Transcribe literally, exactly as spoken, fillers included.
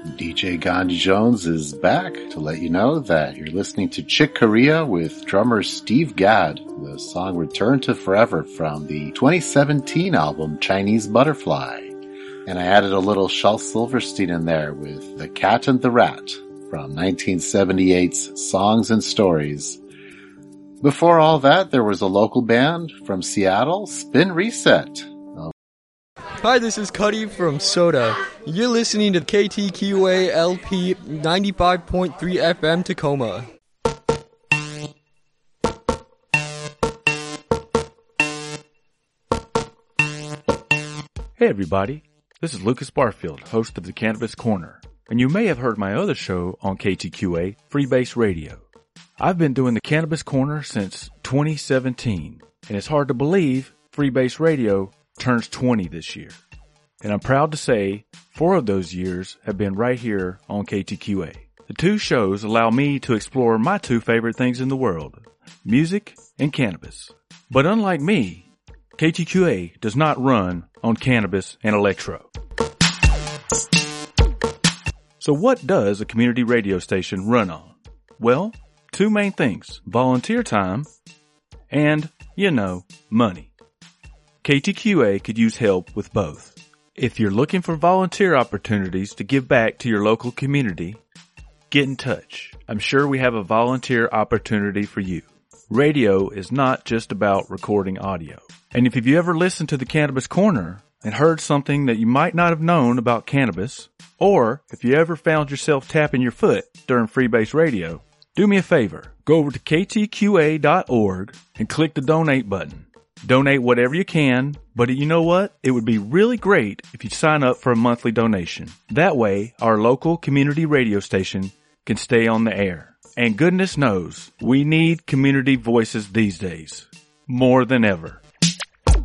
D J Gandhi Jones is back to let you know that you're listening to Chick Corea with drummer Steve Gadd, the song Return to Forever from the twenty seventeen album Chinese Butterfly. And I added a little Shel Silverstein in there with The Cat and the Rat from nineteen seventy-eight's Songs and Stories. Before all that, there was a local band from Seattle, Spin Reset. Hi, this is Cuddy from Soda. You're listening to K T Q A L P ninety-five point three F M Tacoma. Hey everybody, this is Lucas Barfield, host of the Cannabis Corner, and you may have heard my other show on K T Q A, Freebase Radio. I've been doing the Cannabis Corner since twenty seventeen, and it's hard to believe Freebase Radio turns twenty this year. And I'm proud to say four of those years have been right here on K T Q A. The two shows allow me to explore my two favorite things in the world, music and cannabis. But unlike me, K T Q A does not run on cannabis and electro. So what does a community radio station run on? Well, two main things, volunteer time and, you know, money. K T Q A could use help with both. If you're looking for volunteer opportunities to give back to your local community, get in touch. I'm sure we have a volunteer opportunity for you. Radio is not just about recording audio. And if you've ever listened to the Cannabis Corner and heard something that you might not have known about cannabis, or if you ever found yourself tapping your foot during Freebase Radio, do me a favor. Go over to K T Q A dot org and click the donate button. Donate whatever you can, but you know what? It would be really great if you sign up for a monthly donation. That way, our local community radio station can stay on the air. And goodness knows, we need community voices these days. More than ever.